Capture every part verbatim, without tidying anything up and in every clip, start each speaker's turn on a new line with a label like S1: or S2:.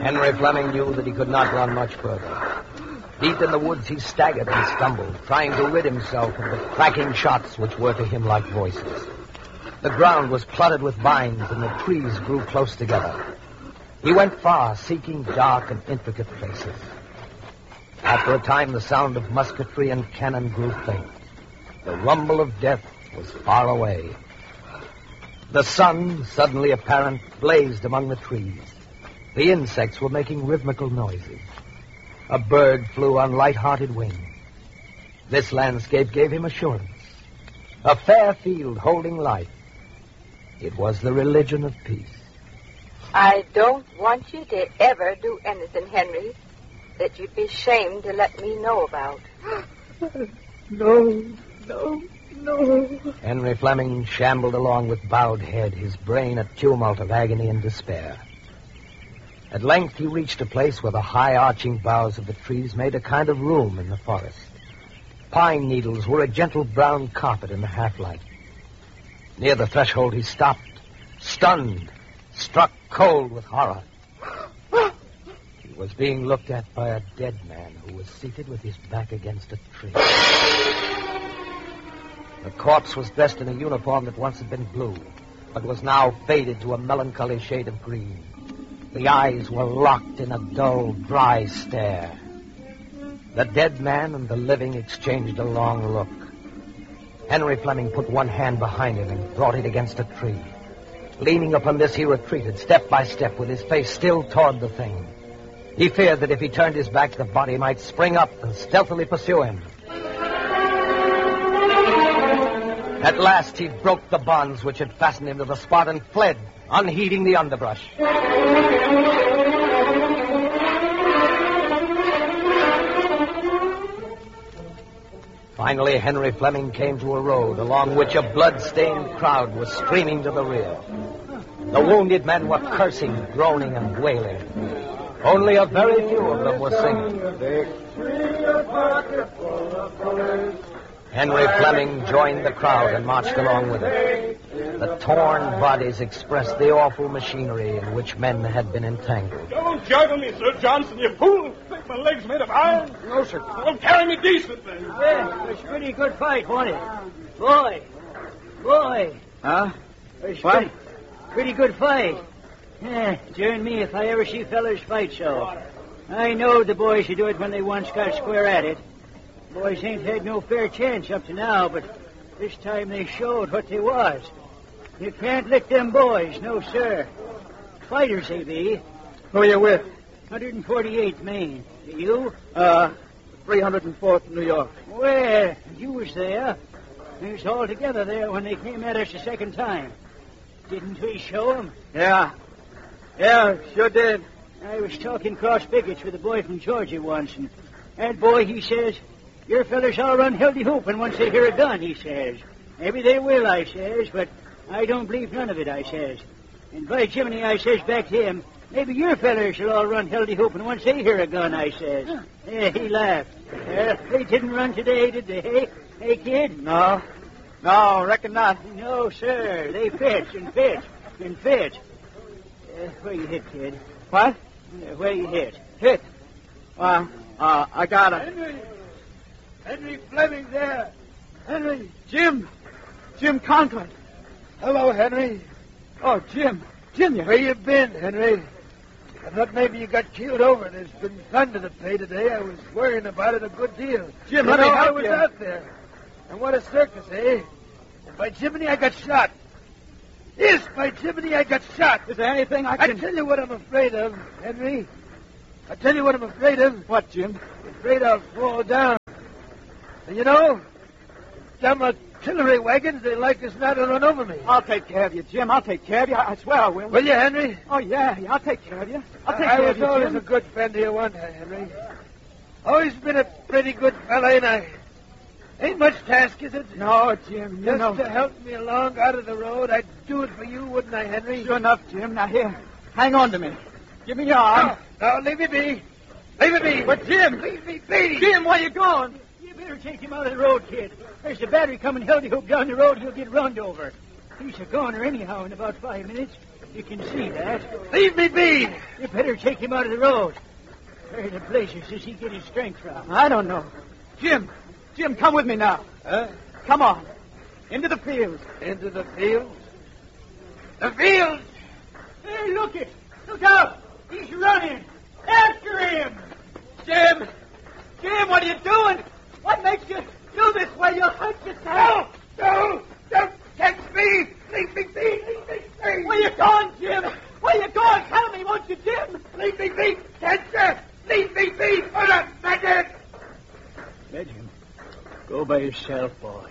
S1: Henry Fleming knew that he could not run much further. Deep in the woods, he staggered and stumbled, trying to rid himself of the cracking shots which were to him like voices. The ground was cluttered with vines, and the trees grew close together. He went far, seeking dark and intricate places. After a time, the sound of musketry and cannon grew faint. The rumble of death was far away. The sun, suddenly apparent, blazed among the trees. The insects were making rhythmical noises. A bird flew on light-hearted wing. This landscape gave him assurance. A fair field holding life. It was the religion of peace.
S2: I don't want you to ever do anything, Henry, that you'd be ashamed to let me know about.
S3: No, no, no.
S1: Henry Fleming shambled along with bowed head, his brain a tumult of agony and despair. At length he reached a place where the high arching boughs of the trees made a kind of room in the forest. Pine needles were a gentle brown carpet in the half-light. Near the threshold he stopped, stunned, struck cold with horror. He was being looked at by a dead man who was seated with his back against a tree. The corpse was dressed in a uniform that once had been blue, but was now faded to a melancholy shade of green. The eyes were locked in a dull, dry stare. The dead man and the living exchanged a long look. Henry Fleming put one hand behind him and brought it against a tree. Leaning upon this, he retreated step by step with his face still toward the thing. He feared that if he turned his back, the body might spring up and stealthily pursue him. At last, he broke the bonds which had fastened him to the spot and fled, unheeding the underbrush. Finally, Henry Fleming came to a road along which a blood-stained crowd was streaming to the rear. The wounded men were cursing, groaning, and wailing. Only a very few of them were singing. Henry Fleming joined the crowd and marched along with it. The torn bodies expressed the awful machinery in which men had been entangled.
S4: Don't juggle me, Sir Johnson, you fool. Think my legs made of iron?
S3: No, sir.
S4: Well, carry me decently.
S5: Well, it was a pretty good fight, wasn't it? Boy. Boy.
S3: Huh?
S5: It was
S3: What?
S5: Pretty, pretty good fight. Yeah, darn me if I ever see fellers fight so. I know the boys who do it when they once got square at it. Boys ain't had no fair chance up to now, but this time they showed what they was. You can't lick them boys, no, sir. Fighters they be.
S3: Who are you with?
S5: one forty-eighth Maine. You?
S3: Uh, three hundred fourth New York.
S5: Well, you was there. We was all together there when they came at us the second time. Didn't we show 'em?
S3: Yeah. Yeah, sure did.
S5: I was talking cross pickets with a boy from Georgia once, and that boy, he says, your fellers all run healthy hooping once they hear a gun, he says. Maybe they will, I says, but I don't believe none of it, I says. And by Jiminy, I says back to him, maybe your fellers will all run healthy hooping once they hear a gun, I says. Huh. Yeah, he laughed. Uh, they didn't run today, did they? Hey, hey, kid?
S3: No. No, reckon not.
S5: No, sir. They pitch and pitch and pitch. Uh, where you hit, kid?
S3: What?
S5: Uh, where you hit?
S3: Hit. Well, uh, I got it.
S4: Henry. Henry Fleming there.
S3: Henry. Jim. Jim Conklin.
S4: Hello, Henry.
S3: Oh, Jim. Jim, you...
S4: Where you been, Henry? I thought maybe you got keeled over. There's been thunder to pay today. I was worrying about it a good deal.
S3: Jim,
S4: you
S3: let
S4: know,
S3: me help
S4: I was
S3: you.
S4: out there. And what a circus, eh? And by Jiminy, I got shot. Yes, by Jiminy, I got shot.
S3: Is there anything I
S4: I
S3: can...
S4: tell you what I'm afraid of, Henry. I tell you what I'm afraid of.
S3: What, Jim?
S4: I'm afraid I'll fall down. And you know, them artillery wagons, they like us not to run over me.
S3: I'll take care of you, Jim. I'll take care of you. I I swear I will.
S4: Will you, Henry?
S3: Oh, yeah, yeah. I'll take care of you. I'll take
S4: I
S3: care
S4: was
S3: of you,
S4: always
S3: Jim.
S4: a good friend to you one time, Henry. Always been a pretty good fella, ain't I? Ain't much task, is it?
S3: No, Jim, you
S4: Just
S3: know...
S4: to help me along out of the road, I'd do it for you, wouldn't I, Henry?
S3: Sure enough, Jim. Now, here, hang on to me. Give me your arm.
S4: No, no, leave me be. Leave me be.
S3: But, Jim...
S4: Leave me be.
S3: Jim, where you going?
S5: You better take him out of the road, kid. There's the battery coming healthy hoop down the road. He'll get runned over. He's a goner anyhow in about five minutes. You can see that.
S4: Leave me be.
S5: You better take him out of the road. Where the blazes does he get his strength from?
S3: I don't know. Jim, Jim, come with me now.
S4: Huh?
S3: Come on. Into the fields.
S4: Into the fields? The fields!
S5: Hey, look it! Look out! He's running! After him!
S3: Jim! Jim, what are you doing? What makes you do this way? You'll hurt yourself.
S4: No! Don't catch me! Leave me be! Leave me be!
S3: Where you going, Jim? Where you going? Tell me, won't you, Jim?
S4: Leave me be! Can't you? Leave me be! For a minute!
S5: Let him. Go by yourself, boy.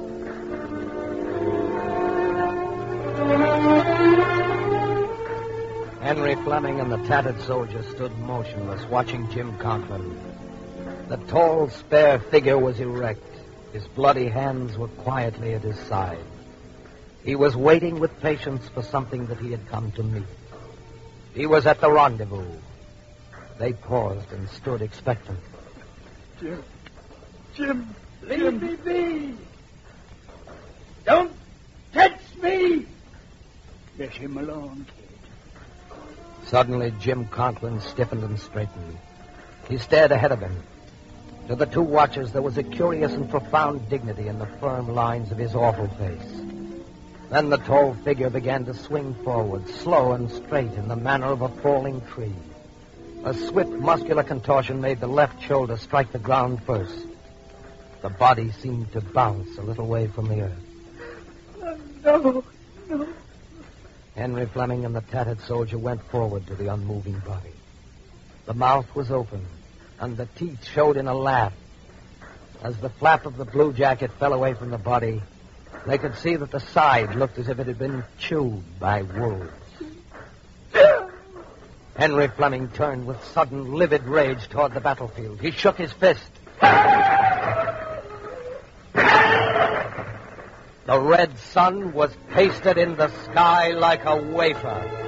S1: Henry Fleming and the tattered soldier stood motionless, watching Jim Conklin. The tall, spare figure was erect. His bloody hands were quietly at his side. He was waiting with patience for something that he had come to meet. He was at the rendezvous. They paused and stood expectant.
S4: Jim. Jim. Leave me be. Don't touch me.
S5: Let him alone, kid.
S1: Suddenly, Jim Conklin stiffened and straightened. He stared ahead of him. To the two watchers, there was a curious and profound dignity in the firm lines of his awful face. Then the tall figure began to swing forward, slow and straight, in the manner of a falling tree. A swift, muscular contortion made the left shoulder strike the ground first. The body seemed to bounce a little way from the earth.
S4: No, no.
S1: Henry Fleming and the tattered soldier went forward to the unmoving body. The mouth was open, and the teeth showed in a laugh. As the flap of the blue jacket fell away from the body, they could see that the side looked as if it had been chewed by wolves. Henry Fleming turned with sudden, livid rage toward the battlefield. He shook his fist. The red sun was pasted in the sky like a wafer.